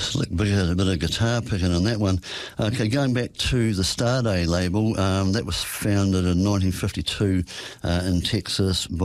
slick bit of guitar picking on that one. Okay, going back to the Starday label, that was founded in 1952 in Texas